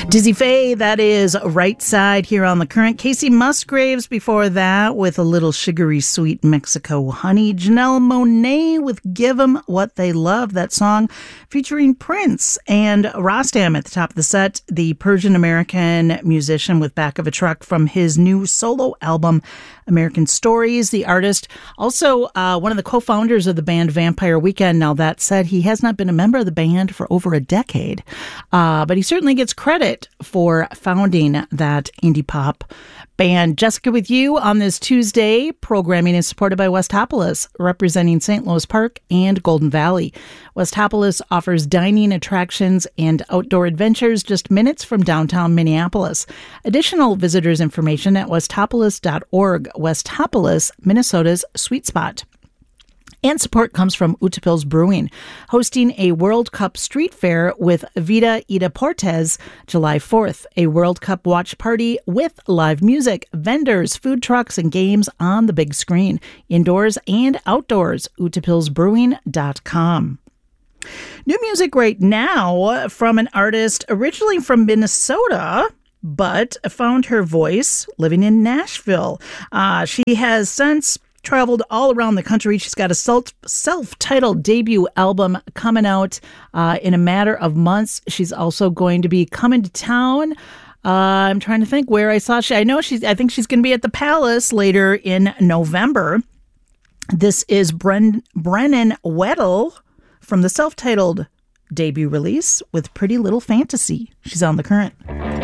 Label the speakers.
Speaker 1: Dizzy Faye, that is Right Side here on The Current. Casey Musgraves before that with a little sugary sweet Mexico honey. Janelle Monáe with Give 'Em What They Love, that song featuring Prince. And Rostam at the top of the set, the Persian-American musician with Back of a Truck from his new solo album, American Stories. The artist, also one of the co-founders of the band Vampire Weekend. Now, that said, he has not been a member of the band for over a decade, but he certainly gets credit for founding that indie pop band. Jessica with you on this Tuesday. Programming is supported by Westopolis, representing St. Louis Park and Golden Valley. Westopolis offers dining, attractions, and outdoor adventures just minutes from downtown Minneapolis. Additional visitors information at westopolis.org. Westopolis, Minnesota's sweet spot. And support comes from Utepils Brewing, hosting a World Cup street fair with Vida Ida Portes July 4th. A World Cup watch party with live music, vendors, food trucks, and games on the big screen, indoors and outdoors. Utepilsbrewing.com. New music right now from an artist originally from Minnesota, but found her voice living in Nashville. She has since traveled all around the country. She's got a self-titled debut album coming out in a matter of months. She's also going to be coming to town. I'm trying to think where I saw. I think she's going to be at the Palace later in November. This is Brennan Weddle from the self-titled debut release with Pretty Little Fantasy. She's on The Current.